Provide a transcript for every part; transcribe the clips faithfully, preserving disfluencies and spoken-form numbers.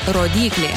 rodyklė.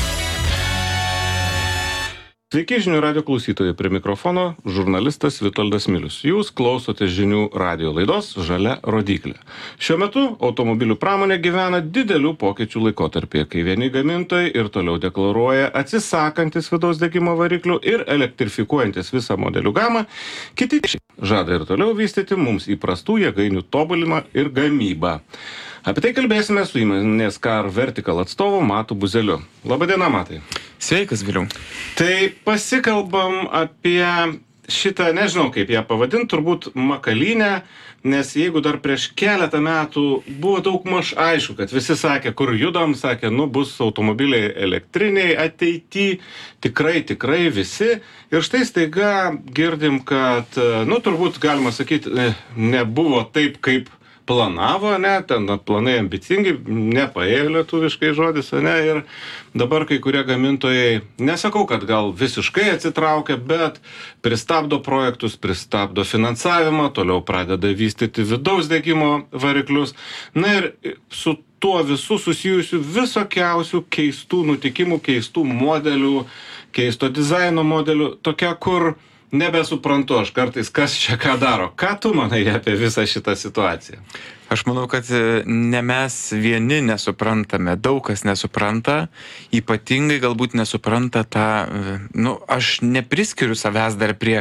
Sveiki žinių radijo klausytojai, prie mikrofono žurnalistas Vitoldas Milius. Jūs klausote žinių radijo laidos Žalia rodyklė. Šiuo metu automobilių pramonė gyvena didelių pokyčių laikotarpyje, kai vieni gamintojai ir toliau deklaruoja atsisakantis vidaus degimo variklių ir elektrifikuojantis visą modelių gamą, kiti žada ir toliau vystyti mums įprastų jėgainių tobulimą ir gamybą. Apie tai kalbėsime su įmonės Car Vertical atstovu Matu Buzeliu. Labadiena, Matai. Sveikas, Viliau. Tai pasikalbam apie šitą, nežinau kaip ją pavadinti, turbūt makalynę, nes jeigu dar prieš keletą metų buvo daug maž aišku, kad visi sakė, kur judam, sakė, nu bus automobiliai elektriniai ateity, tikrai, tikrai visi. Ir štai staiga girdim, kad, nu turbūt galima sakyti, nebuvo taip, kaip planavo, ne, ten planai ambicingi, nepaėjo lietuviškai žodis, ne, ir dabar kai kurie gamintojai, nesakau, kad gal visiškai atsitraukia, bet pristabdo projektus, pristabdo finansavimą, toliau pradeda vystyti vidaus degimo variklius, na ir su tuo visų susijusių visokiausių keistų nutikimų, keistų modelių, keisto dizaino modelių, tokia, kur nebesuprantu aš kartais, kas čia ką daro. Ką tu manai apie visą šitą situaciją? Aš manau, kad ne mes vieni nesuprantame, daug kas nesupranta, ypatingai galbūt nesupranta tą, nu, aš nepriskiriu savęs dar prie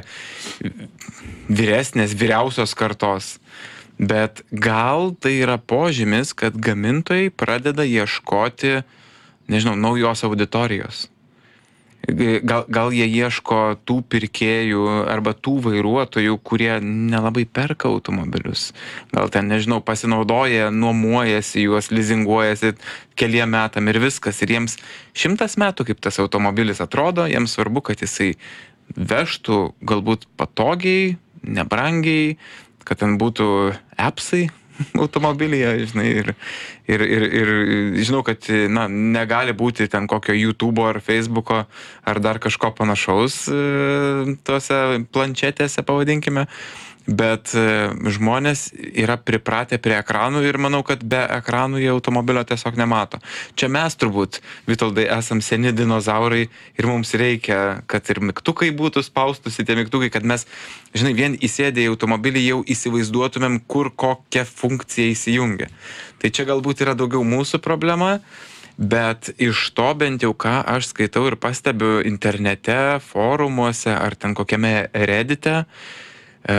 vyresnės, vyriausios kartos, bet gal tai yra požymis, kad gamintojai pradeda ieškoti, nežinau, naujos auditorijos. Gal, gal jie ieško tų pirkėjų arba tų vairuotojų, kurie nelabai perka automobilius. Gal ten, nežinau, pasinaudoja, nuomojasi juos, lizinguojasi keliem metam ir viskas. Ir jiems šimtas metų, kaip tas automobilis atrodo, jiems svarbu, kad jisai vežtų galbūt patogiai, nebrangiai, kad ten būtų appsai automobilyje, žinai, ir, ir, ir, ir žinau, kad na, negali būti ten kokio YouTube'o ar Facebook'o ar dar kažko panašaus tose planšetėse, pavadinkime, bet žmonės yra pripratę prie ekranų ir manau, kad be ekranų jie automobilio tiesiog nemato. Čia mes turbūt, Vitoldai, esam seni dinozaurai ir mums reikia, kad ir mygtukai būtų spaustusi tie mygtukai, kad mes, žinai, vien įsėdę į automobilį jau įsivaizduotumėm, kur kokia funkcija įsijungia. Tai čia galbūt yra daugiau mūsų problema, bet iš to bent jau ką aš skaitau ir pastebiu internete, forumuose ar ten kokiame Reddite, E,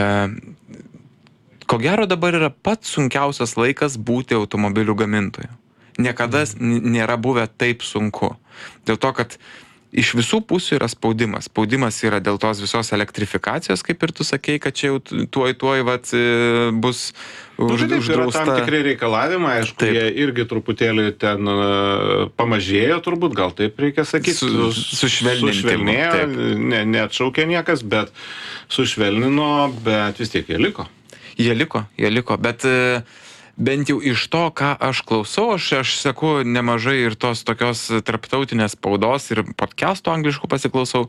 ko gero dabar yra pats sunkiausias laikas būti automobilių gamintoju. Niekada nėra buvę taip sunku. Dėl to, kad iš visų pusių yra spaudimas. Spaudimas yra dėl tos visos elektrifikacijos, kaip ir tu sakei, kad čia jau tuoj tuoj vat, bus už, nu, uždrausta. Yra tam tikrai reikalavimai, aišku, taip. Jie irgi truputėlį ten uh, pamažėjo turbūt, gal taip reikia sakyti. Su, sušvelnėjo, ne, neatšaukė niekas, bet sušvelnino, bet vis tiek jie liko. Jie liko, jie liko, bet uh, bent jau iš to, ką aš klausau, aš, aš seku nemažai ir tos tokios tarptautinės spaudos ir podcastų angliškų pasiklausau,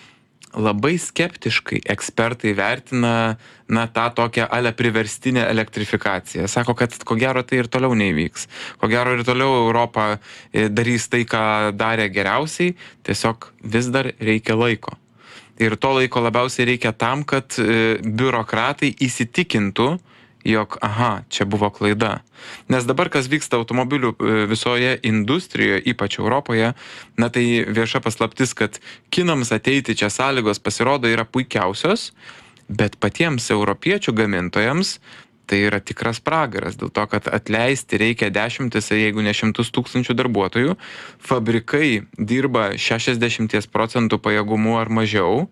labai skeptiškai ekspertai vertina na, tą tokią ale priverstinę elektrifikaciją. Sako, kad ko gero tai ir toliau neįvyks. Ko gero ir toliau Europa darys tai, ką darė geriausiai, tiesiog vis dar reikia laiko. Ir to laiko labiausiai reikia tam, kad biurokratai įsitikintų, jog, aha, čia buvo klaida. Nes dabar, kas vyksta automobilių visoje industrijoje, ypač Europoje, na tai vieša paslaptis, kad kinams ateiti čia sąlygos pasirodo yra puikiausios, bet patiems europiečių gamintojams tai yra tikras pragaras, dėl to, kad atleisti reikia dešimtis, jeigu ne šimtus tūkstančių darbuotojų, fabrikai dirba šešiasdešimt procentų pajėgumų ar mažiau.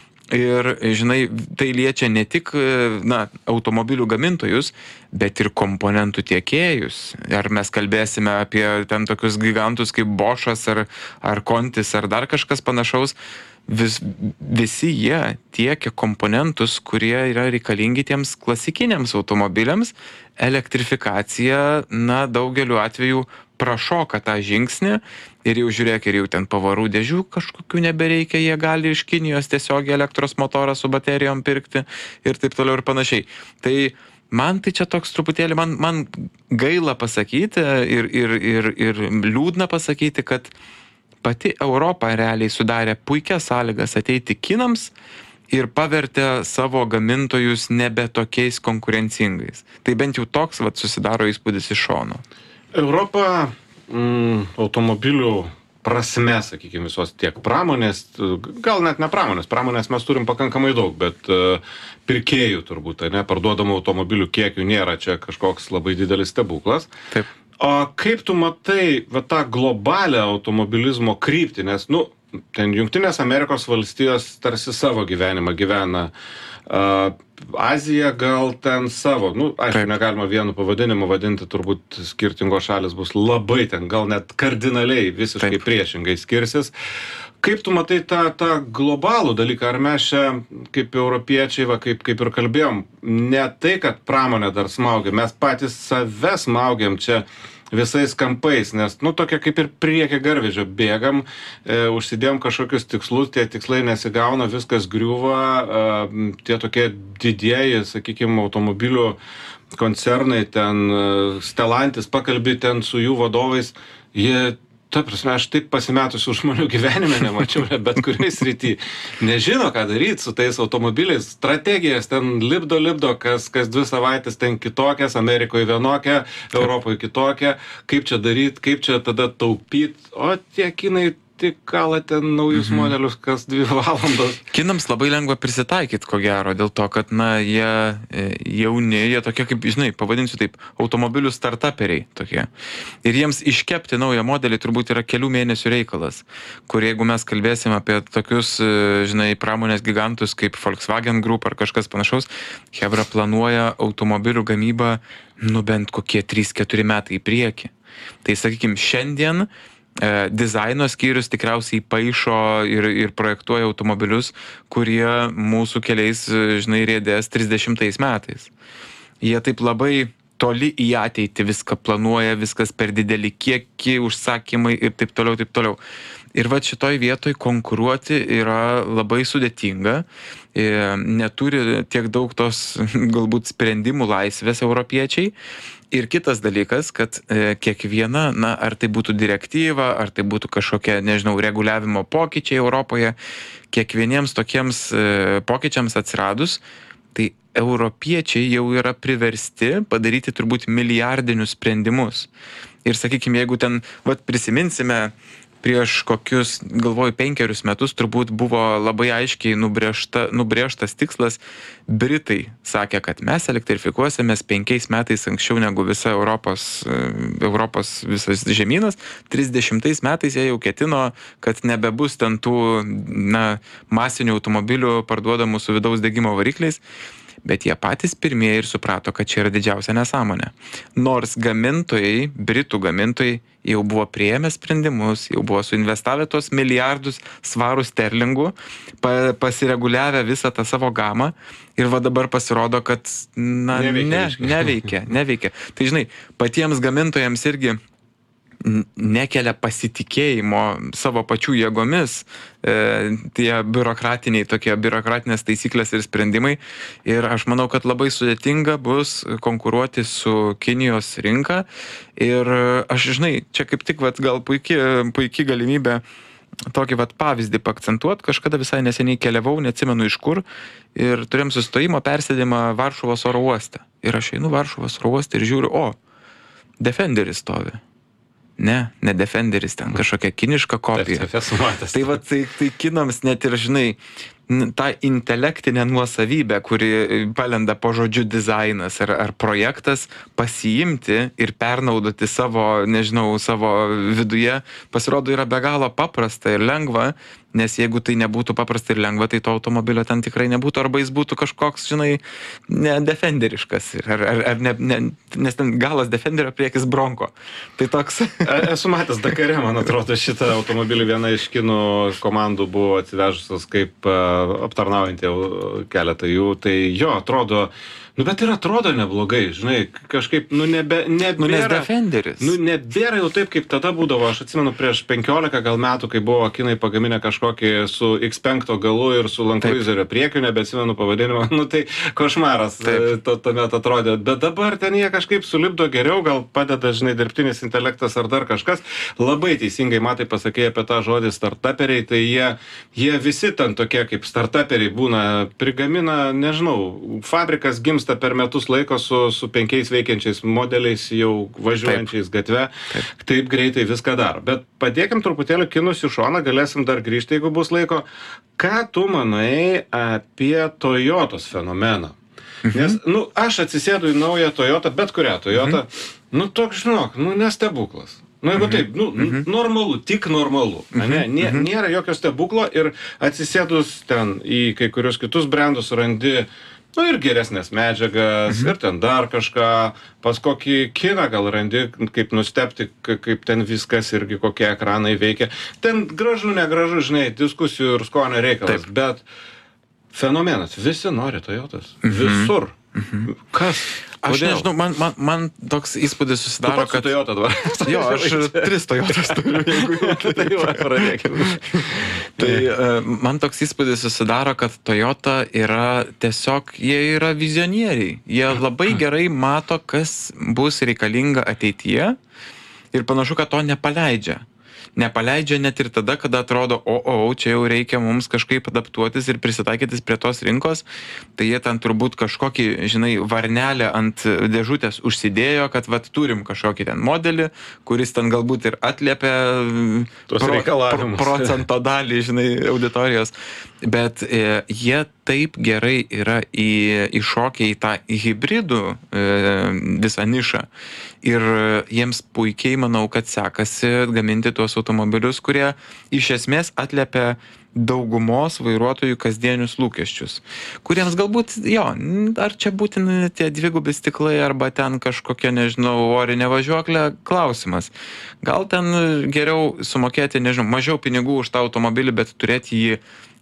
Ir, žinai, tai liečia ne tik na, automobilių gamintojus, bet ir komponentų tiekėjus. Ar mes kalbėsime apie ten tokius gigantus kaip Boschas ar, ar Contis ar dar kažkas panašaus, vis, visi jie tiekia komponentus, kurie yra reikalingi tiems klasikiniams automobiliams. Elektrifikacija, na, daugeliu atveju prašoka tą žingsnį ir jau žiūrėk, ir jau ten pavarų dėžių kažkokių nebereikia, jie gali iš Kinijos tiesiog elektros motorą su baterijom pirkti ir taip toliau ir panašiai. Tai man tai čia toks truputėlį, man, man gaila pasakyti ir, ir, ir, ir liūdna pasakyti, kad pati Europa realiai sudarė puikias sąlygas ateiti kinams ir pavertė savo gamintojus nebe tokiais konkurencingais. Tai bent jau toks vat, susidaro įspūdis iš šono. Europa mm, automobilių prasme, sakykime, visos tiek pramonės, gal net ne pramonės, pramonės mes turim pakankamai daug, bet uh, pirkėjų turbūt, ne, parduodamų automobilių kiekių nėra čia kažkoks labai didelis stebuklas. Taip. O kaip tu matai va, tą globalią automobilizmo kryptį, nes, nu, ten Jungtinės Amerikos valstijos tarsi savo gyvenimą gyvena, uh, Azija gal ten savo, nu, aišku, negalima vienu pavadinimu vadinti, turbūt skirtingos šalis bus labai ten, gal net kardinaliai visiškai Taip. Priešingai skirsis. Kaip tu matai tą, tą globalų dalyką, ar mes čia kaip europiečiai, va, kaip, kaip ir kalbėjom, ne tai, kad pramonė dar smaugia, mes patys save smaugiam čia visais kampais, nes, nu, tokia kaip ir priekį garvežio bėgam, e, užsidėjom kažkokius tikslus, tie tikslai nesigauna, viskas griūva, e, tie tokie didieji, sakykime, automobilių koncernai, ten Stellantis, pakalbi ten su jų vadovais, jie, ta prasme, aš taip pasimetusių žmonių gyvenime nemačiau, bet kuriai srity. Nežino, ką daryti su tais automobiliais. Strategijas ten lipdo, lipdo, kas, kas dvi savaitės ten kitokias, Amerikoje vienokia, Europoje kitokia. Kaip čia daryti, kaip čia tada taupyti. O tie kinai tik kala ten naujus mhm. modelius kas dvi valandos. Kinams labai lengva prisitaikyti, ko gero, dėl to, kad, na, jie jauni, jie tokie, kaip, žinai, pavadinsiu taip, automobilių startuperiai tokie. Ir jiems iškepti naują modelį turbūt yra kelių mėnesių reikalas, kur jeigu mes kalbėsim apie tokius, žinai, pramonės gigantus kaip Volkswagen Group ar kažkas panašaus, Hebra planuoja automobilių gamybą, nu, bent kokie trys keturi metai į priekį. Tai, sakykime, šiandien dizaino skyrius tikriausiai paišo ir, ir projektuoja automobilius, kurie mūsų keliais, žinai, riedės trisdešimtais metais. Jie taip labai toli į ateitį viską planuoja, viskas per didelį kiekį, užsakymai ir taip toliau, taip toliau. Ir va šitoj vietoj konkuruoti yra labai sudėtinga, neturi tiek daug tos galbūt sprendimų laisvės europiečiai. Ir kitas dalykas, kad e, kiekviena, na, ar tai būtų direktyva, ar tai būtų kažkokia, nežinau, reguliavimo pokyčiai Europoje, kiekvieniems tokiems e, pokyčiams atsiradus, tai europiečiai jau yra priversti padaryti turbūt milijardinius sprendimus. Ir sakykime, jeigu ten, vat prisiminsime, prieš kokius, galvoju, penkerius metus turbūt buvo labai aiškiai nubrėžta, nubrėžtas tikslas. Britai sakė, kad mes elektrifikuosimės penkiais metais anksčiau negu visa Europos, Europos visas žemynas. trisdešimtais metais jie jau ketino, kad nebebus ten tų, na, masinių automobilių parduodamų su vidaus degimo varikliais. Bet jie patys pirmieji ir suprato, kad čia yra didžiausia nesąmonė. Nors gamintojai, britų gamintojai, jau buvo priėmę sprendimus, jau buvo suinvestavę tos milijardus svarų sterlingų, pa, pasireguliavę visą tą savo gamą ir va dabar pasirodo, kad na, neveikia, ne, neveikia, neveikia. Tai žinai, patiems gamintojams irgi nekelia pasitikėjimo savo pačių jėgomis e, tie biurokratiniai, tokie biurokratinės taisyklės ir sprendimai. Ir aš manau, kad labai sudėtinga bus konkuruoti su Kinijos rinka. Ir aš, žinai, čia kaip tik vat, gal puikiai puiki galimybė tokį vat, pavyzdį paakcentuoti. Kažkada visai neseniai keliavau, neatsimenu iš kur, ir turėjom sustojimo persėdimą Varšuvos oro uoste. Ir aš einu Varšuvos oro uoste ir žiūriu, o, Defenderis stovi. Ne, ne Defenderis, ten kažkokia kiniška kopija. Tai va, tai, tai kinams net ir, žinai, tą intelektinę nuosavybę, kuri palenda po žodžiu dizainas ar, ar projektas, pasiimti ir pernaudoti savo, nežinau, savo viduje, pasirodo yra be galo paprasta ir lengva, nes jeigu tai nebūtų paprasta ir lengva, tai to automobilio ten tikrai nebūtų, arba jis būtų kažkoks, žinai, ne defenderiškas, ar, ar, ar ne, ne, nes ten galas Defenderio, priekis Bronco. Tai toks... Esu matęs Dakare, man atrodo, šitą automobilį viena iš kinų komandų buvo atsivežusios kaip aptarnaujantį keletą jų. Tai jo, atrodo, Nu, bet ir atrodo neblogai, žinai, kažkaip, nu, nebe, nebėra... Nu, nes Defenderis. Nu, nebėra jau taip, kaip tada būdavo. Aš atsimenu prieš penkiolika gal metų, kai buvo kinai pagaminę kažkokį su X penki galu ir su Land Cruiserio priekiu, nebeatsimenu pavadinimą. Nu, tai košmaras to, tuomet atrodė. Bet dabar ten jie kažkaip sulipdo geriau, gal padeda, žinai, dirbtinis intelektas ar dar kažkas. Labai teisingai, matai, pasakėjai apie tą žodį startuperiai, tai jie, jie visi ten tokie kaip startuperiai būna, prigamina, nežinau, fabrikas gims per metus laiko su, su penkiais veikiančiais modeliais jau važiuojančiais Taip. gatve. Taip. Taip greitai viską daro. Bet padėkim truputėlį kinus į šoną, galėsim dar grįžti, jeigu bus laiko. Ką tu manai apie Toyotos fenomeną? Mhm. Nes, nu, aš atsisėdu į naują Toyotą, bet kurią Toyotą, mhm. nu, toks, žinok, nu, nestebuklas. Nu, jeigu mhm. taip, nu, mhm. normalu, tik normalu. Mhm. Ne? Nė, mhm. Nėra jokio stebuklo ir atsisėdus ten į kai kurios kitus brandus randi nu ir geresnės medžiagas, mhm. ir ten dar kažką, pas kokį kiną gal randi, kaip nustebti, kaip ten viskas irgi kokie ekranai veikia. Ten gražu, negražu, žinai, diskusijų ir skonio reikalas, Taip. bet fenomenas, visi nori Toyotas, mhm. visur. Mhm. Kas? Aš Kodėl? nežinau, man, man, man toks įspūdis susidaro, kad... Toyota dabar. Jo, aš tris Toyotas turiu, jeigu jau tai jau pradėkime. Tai uh, man toks įspūdis susidaro, kad Toyota yra tiesiog, jie yra vizionieriai. Jie labai gerai mato, kas bus reikalinga ateityje ir panašu, kad to nepaleidžia. Nepaleidžia net ir tada, kada atrodo, o, o, čia jau reikia mums kažkaip adaptuotis ir prisitaikytis prie tos rinkos, tai jie ten turbūt kažkokį, žinai, varnelę ant dėžutės užsidėjo, kad vat turim kažkokį ten modelį, kuris ten galbūt ir atliepia pro, pro, procento dalį, žinai, auditorijos, bet e, jie taip gerai yra į, įšokę į tą hibridų e, visą nišą ir jiems puikiai, manau, kad sekasi gaminti tuos automobilius, kurie iš esmės atliepia daugumos vairuotojų kasdienius lūkesčius, kuriems galbūt, jo, ar čia būtina tie dvigubi stiklai arba ten kažkokia, nežinau, orinė važiuoklė, klausimas. Gal ten geriau sumokėti, nežinau, mažiau pinigų už tą automobilį, bet turėti jį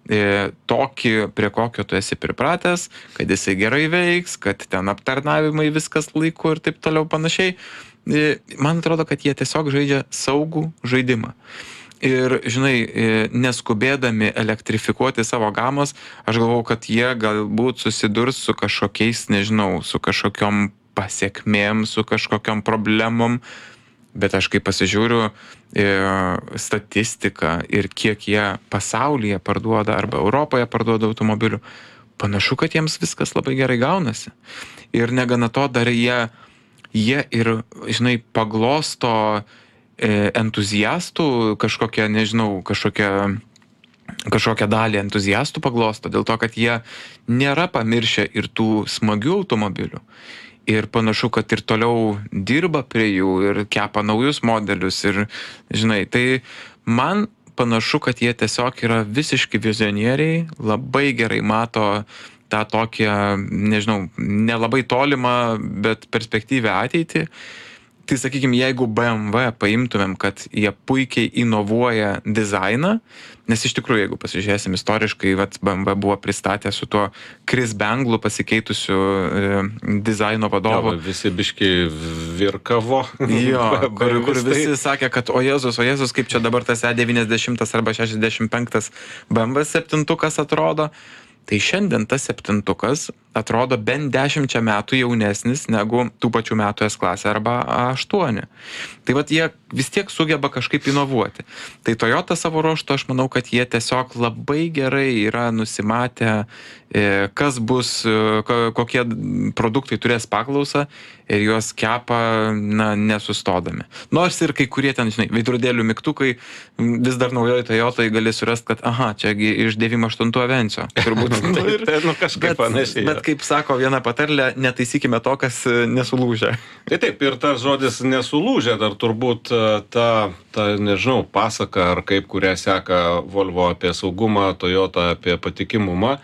e, tokį, prie kokio tu esi pripratęs, kad jisai gerai veiks, kad ten aptarnavimai viskas laiku ir taip toliau panašiai. E, man atrodo, kad jie tiesiog žaidžia saugų žaidimą. Ir, žinai, neskubėdami elektrifikuoti savo gamos, aš galvau, kad jie galbūt susidurs su kažkokiais, nežinau, su kažkokiom pasiekmėm, su kažkokiom problemom, bet aš kai pasižiūriu e, statistiką ir kiek jie pasaulyje parduoda arba Europoje parduoda automobilių, panašu, kad jiems viskas labai gerai gaunasi. Ir negana to dar jie, jie ir, žinai, paglosto entuziastų kažkokią, nežinau, kažkokią, kažkokią dalį entuziastų paglosto, dėl to, kad jie nėra pamiršę ir tų smagių automobilių. Ir panašu, kad ir toliau dirba prie jų ir kepa naujus modelius. Ir, žinai, tai man panašu, kad jie tiesiog yra visiški vizionieriai, labai gerai mato tą tokią, nežinau, nelabai tolimą, bet perspektyvę ateitį. Tai sakykime, jeigu B M W paimtumėm, kad jie puikiai inovuoja dizainą, nes iš tikrųjų, jeigu pasižiūrėsim istoriškai, vat, B M W buvo pristatę su tuo Chris Banglu pasikeitusiu e, dizaino vadovu. Ja, visi biški virkavo. Jo, kur, kur visi sakė, kad o Jėzus, o Jėzus, kaip čia dabar tas E devyniasdešimt arba šešiasdešimt penki B M W septintukas atrodo. Tai šiandien tas septintukas atrodo bent dešimčia metų jaunesnis negu tų pačių metų S klasė arba A aštuoni. Tai vat jie vis tiek sugeba kažkaip inovuoti. Tai Toyota savo ruožtu, aš manau, kad jie tiesiog labai gerai yra nusimatę, kas bus, kokie produktai turės paklausą ir juos kepa, na, nesustodami. Nors ir kai kurie ten, žinai, veidrodėlių mygtukai vis dar naujoje Toyotai gali surasti, kad aha, čiagi iš devyniasdešimt aštuntų Avencio. Turbūt. Nu, ir, nu, kažkaip panašiai. Bet kaip sako viena patarlė, netaisykime to, kas nesulūžė. Tai taip, ir tas žodis nesulūžė, dar turbūt ta, ta, nežinau, pasaka, ar kaip, kurią seka Volvo apie saugumą, Toyota apie patikimumą,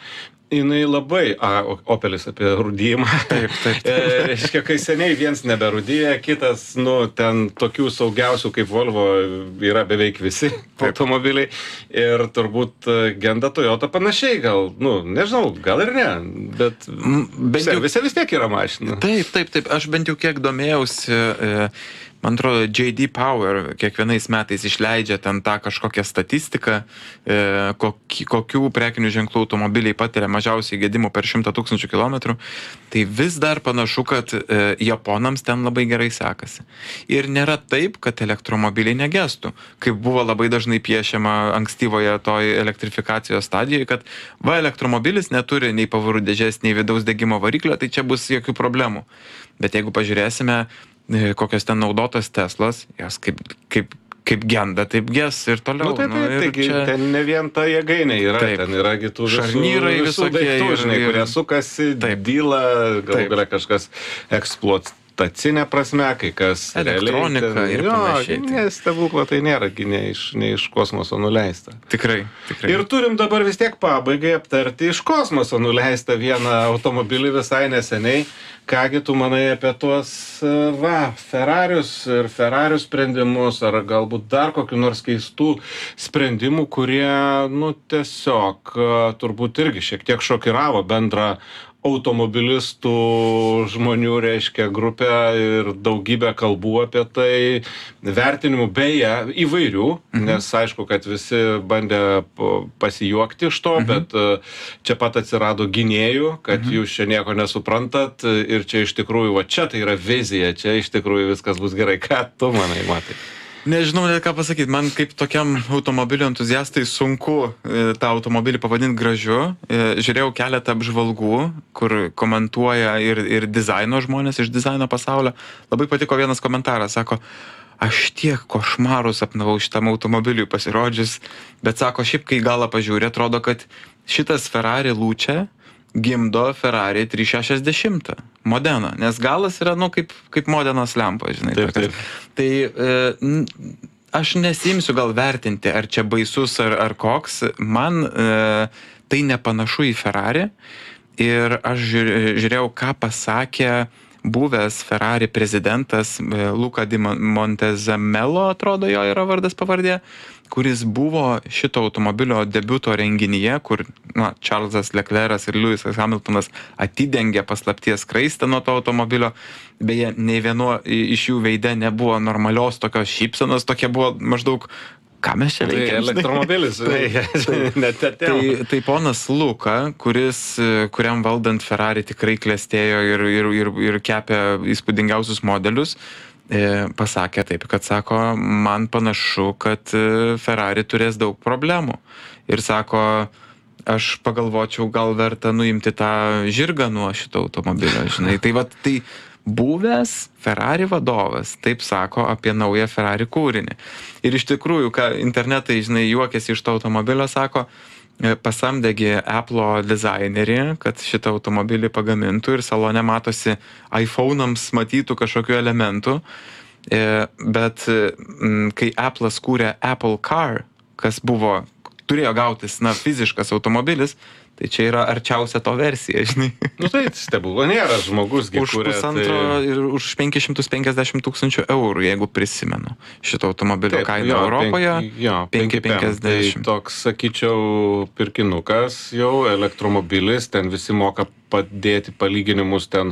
jinai labai, a, Opelis apie rūdijimą. Taip, taip. E, reiškia, kai seniai viens neberūdyja, kitas, nu, ten tokių saugiausių kaip Volvo yra beveik visi Taip. automobiliai. Ir turbūt e, genda Toyota panašiai, gal, nu, nežinau, gal ir ne, bet bent jau- visi vis tiek yra mašina. Taip, taip, taip. Aš bent jau kiek domėjausi, e, man atrodo, J D Power kiekvienais metais išleidžia ten tą kažkokią statistiką, e, koki, kokių prekinių ženklų automobiliai patiria mažiausiai gedimų per šimtą tūkstančių kilometrų. Tai vis dar panašu, kad e, japonams ten labai gerai sekasi. Ir nėra taip, kad elektromobiliai negestų, kaip buvo labai dažnai piešiama ankstyvoje toj elektrifikacijos stadijoje, kad va, elektromobilis neturi nei pavarų dėžės, nei vidaus degimo variklio, tai čia bus jokių problemų. Bet jeigu pažiūrėsime, e, kokios ten naudotos Teslos, jos kaip, kaip, kaip genda, taip ges ir toliau. Nu, tai, tai, ir taigi, čia- ten ne vien ta jėgainė yra, Taip. ten yra kitų visų, Šarnyrai visų visokie daiktų, ir- žinai, ir- kurie sukasi, Taip. dyla, Taip. galų galia kažkas eksploatacinė prasme, kai kas Elektronika realiai ten- ir jo, panašiai, tai- Ne, stebuklo tai nėra, gi ne iš, ne iš kosmoso nuleista. Tikrai, tikrai. Ir turim dabar vis tiek pabaigai aptarti iš kosmoso nuleistą vieną automobilį visai neseniai. Kągi tu manai apie tuos, e, va, Ferrarius ir Ferrarių sprendimus, ar galbūt dar kokių nors keistų sprendimų, kurie, nu, tiesiog e, turbūt irgi šiek tiek šokiravo bendrą automobilistų žmonių, reiškia, grupę ir daugybę kalbų apie tai, vertinimų beje įvairių, mhm. nes aišku, kad visi bandė p- pasijuokti iš to, mhm. bet e, čia pat atsirado gynėjų, kad mhm. jūs čia nieko nesuprantat ir čia iš tikrųjų, va čia tai yra vizija, čia iš tikrųjų viskas bus gerai. Ką tu manai, Matai? Nežinau net ką pasakyti, man kaip tokiam automobilio entuziastai sunku e, tą automobilį pavadinti gražiu. E, žiūrėjau keletą apžvalgų, kur komentuoja ir, ir dizaino žmonės iš dizaino pasaulio. Labai patiko vienas komentaras, sako, aš tiek košmarų sapnavau šitam automobiliui pasirodžius, bet sako, šiaip kai galą pažiūrė, atrodo, kad šitas Ferrari Luce gimdo Ferrari trys šešiasdešimt Modena, nes galas yra, nu, kaip, kaip Modenos lempa, žinai. Taip, tokios. taip. Tai e, n- aš nesimsiu gal vertinti, ar čia baisus ar, ar koks. Man e, tai nepanašu į Ferrari. Ir aš žiūrė- žiūrėjau, ką pasakė buvęs Ferrari prezidentas e, Luca di Mon- Montezemelo, atrodo jo yra vardas pavardė, kuris buvo šito automobilio debiuto renginyje, kur na, Charlesas Leclerc'as ir Lewisas Hamiltonas atidengė paslapties skraistę nuo to automobilio. Beje, nei vieno i- iš jų veide nebuvo normalios tokios šypsenos, tokia buvo maždaug, ką mes čia Tai veikiam. žinai? elektromobilis, Taip, net Tai, atėjo. tai ponas Luka, kuris, e, kuriam valdant Ferrari tikrai klestėjo ir, ir, ir, ir kepė įspūdingiausius modelius, e, pasakė taip, kad sako, man panašu, kad e, Ferrari turės daug problemų. Ir sako, aš pagalvočiau, gal verta nuimti tą žirgą nuo šito automobilio, žinai. Tai vat, tai buvęs Ferrari vadovas taip sako apie naują Ferrari kūrinį. Ir iš tikrųjų, ką internetai, žinai, juokėsi iš to automobilio, sako, e, pasamdėgi Apple dizainerį, kad šitą automobilį pagamintų ir salone matosi iPhone'ams matytų kažkokių elementų. E, Bet e, m, kai Apple'as kūrė Apple Car, kas buvo, turėjo gautis, na, fiziškas automobilis, tai čia yra arčiausia to versija, žinai. Nu tai stebuklo nėra, žmogus gi Už kuria, pusantro tai- ir už penkis šimtus penkiasdešimt tūkstančių eurų, jeigu prisimenu šito automobilio Taip, kainą jo, Europoje. penki- jo, penki penki pem. penkiasdešimt. Tai toks, sakyčiau, pirkinukas jau, elektromobilis, ten visi moka padėti palyginimus ten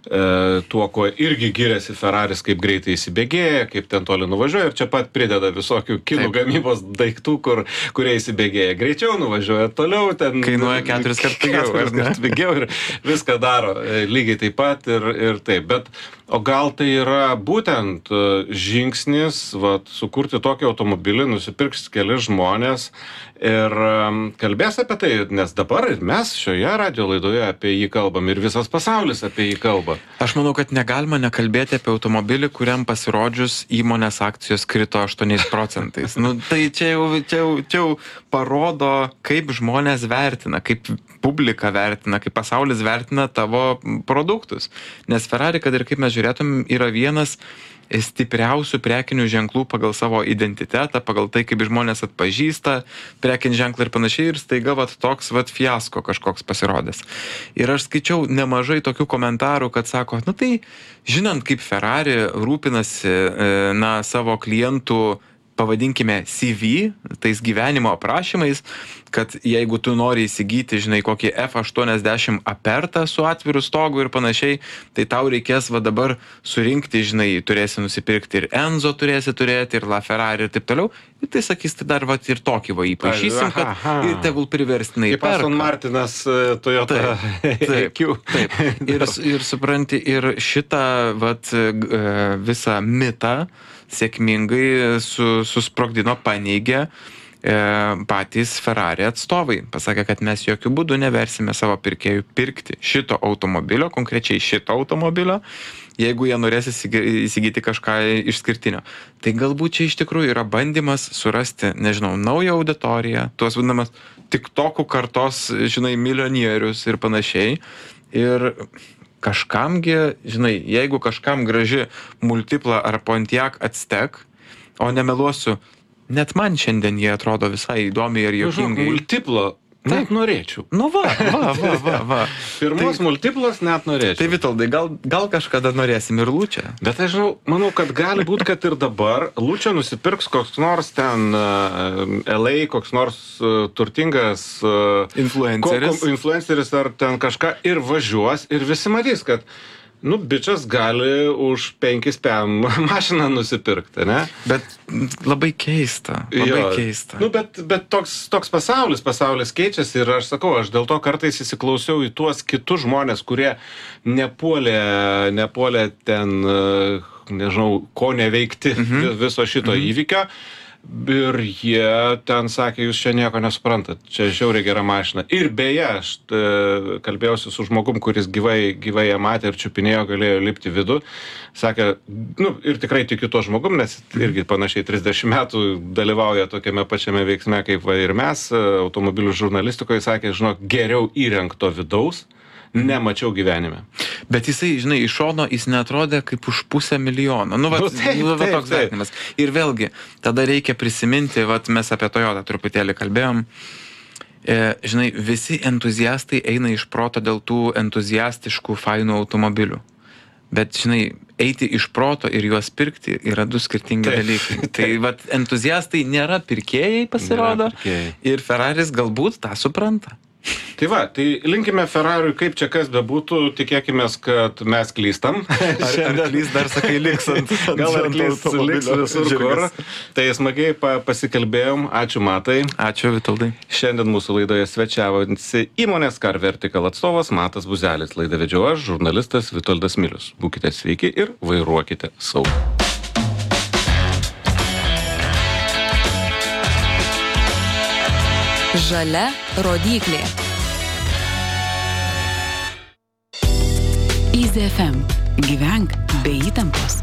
e, tuo, kuo irgi giriasi Ferraris, kaip greitai įsibėgėja, kaip ten toli nuvažiuoja ir čia pat prideda visokių kinų Taip. gamybos daiktų, kur, kurie įsibėgėja greičiau, nuvažiuoja toliau, ten Kainuoja keturis kart pigiau, ar keturis ne? kart pigiau ir viską daro e, lygiai taip pat ir, ir taip. Bet o gal tai yra būtent e, žingsnis, vat, sukurti tokį automobilį, nusipirks keli žmonės ir em, kalbės apie tai, nes dabar ir mes šioje radio laidoje apie jį kalbam ir visas pasaulis apie jį kalba. Aš manau, kad negalima nekalbėti apie automobilį, kuriam pasirodžius įmonės akcijos krito aštuoniais procentais. Nu, tai čia jau, čia, jau, čia jau parodo, kaip žmonės vertina, kaip publika vertina, kaip pasaulis vertina tavo produktus. Nes Ferrari, kad ir kaip mes žiūrėtum, yra vienas stipriausių prekinių ženklų pagal savo identitetą, pagal tai, kaip žmonės atpažįsta prekinį ženklą ir panašiai, ir staiga vat toks vat fiasko kažkoks pasirodęs. Ir aš skaičiau nemažai tokių komentarų, kad sako, nu tai žinant, kaip Ferrari rūpinasi na, savo klientų, pavadinkime C V, tais gyvenimo aprašymais, kad jeigu tu nori įsigyti, žinai, kokį F aštuoniasdešimt Apertą su atviru stogu ir panašiai, tai tau reikės va dabar surinkti, žinai, turėsi nusipirkti ir Enzo turėsi turėti, ir LaFerrari ir taip toliau. Ir tai sakys, tai dar va ir tokį va įpašysim, kad aha, ir tegul priverstinai perka. Kaip Aston Martinas Toyota. Taip, taip, taip. Ir, ir supranti, ir šitą va visą mitą sėkmingai su, susprogdino, paneigė e, patys Ferrari atstovai. Pasakė, kad mes jokių būdų neversime savo pirkėjų pirkti šito automobilio, konkrečiai šito automobilio, jeigu jie norės įsigyti kažką išskirtinio. Tai galbūt čia iš tikrųjų yra bandymas surasti, nežinau, naują auditoriją, tuos vadinamas TikTokų kartos, žinai, milijonierius ir panašiai. Ir kažkamgi, žinai, jeigu kažkam graži Multipla ar Pontiac Aztek, o nemeluosiu, net man šiandien jie atrodo visai įdomiai ir juokingai. Multipla, net norėčiau. Nu va, va, va, va, va. Pirmos tai, Multiplas net norėčiau. Tai Vitoldai, gal, gal kažkada norėsim ir Lučią. Bet aš žinau, manau, kad gali būti, kad ir dabar Lučią nusipirks koks nors ten uh, L A, koks nors uh, turtingas uh, influenceris. Ko, influenceris ar ten kažką ir važiuos ir visi matys, kad nu, bičias gali už penkis pem mašiną nusipirkti, ne? Bet labai keista, labai jo, keista. Nu, bet, bet toks, toks pasaulis, pasaulis keičiasi ir aš sakau, aš dėl to kartais įsiklausiau į tuos kitus žmonės, kurie nepuolė, nepuolė ten, nežinau, ko neveikti mhm. viso šito mhm. įvykio. Ir jie ten sakė, jūs čia nieko nesuprantat, čia žiauriai gera mašina. Ir beje, aš t, kalbėjausi su žmogum, kuris gyvai, gyvai ją matė ir čiupinėjo, galėjo lipti vidų. Sakė, nu ir tikrai tikiu to žmogum, nes irgi panašiai trisdešimt metų dalyvauja tokiame pačiame veiksme kaip va ir mes, automobilių žurnalistikoje, sakė, žinok, geriau įrengto vidaus nemačiau gyvenime. Bet jisai, žinai, iš šono jis neatrodė kaip už pusę milijono. Nu, vat, nu taip, nu, va, taip, toks taip. vertinimas. Ir vėlgi, tada reikia prisiminti, vat mes apie Toyotą truputėlį kalbėjom. E, žinai, visi entuziastai eina iš proto dėl tų entuziastiškų fainų automobilių. Bet, žinai, eiti iš proto ir juos pirkti yra du skirtingi taip, dalykai. Taip. Tai, vat, entuziastai nėra pirkėjai, pasirodo. Nėra pirkėjai. Ir Ferraris galbūt tą supranta. Tai va, tai linkime Ferrariui, kaip čia kas bebūtų, tikėkime, kad mes klystam. Ar, ar klys dar sakai liks ant, ant gal ar klys liks visur kur. Tai smagiai pa, pasikalbėjom. Ačiū Matai. Ačiū Vitoldai. Šiandien mūsų laidoje svečiavosi įmonės Car Vertical atstovas Matas Buzelis. Laidą vedžiau aš, žurnalistas Vitoldas Milius. Būkite sveiki ir vairuokite saugiai. Žalia rodyklė. Easy F M. Gyvenk be įtampos.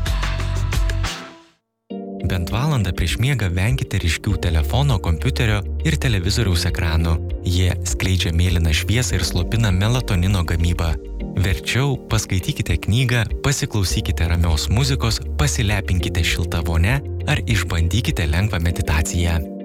Bent valandą prieš miegą venkite ryškių telefono, kompiuterio ir televizoriaus ekranų. Jie skleidžia mėlyną šviesą ir slopina melatonino gamybą. Verčiau paskaitykite knygą, pasiklausykite ramios muzikos, pasilepinkite šiltą vonę ar išbandykite lengvą meditaciją.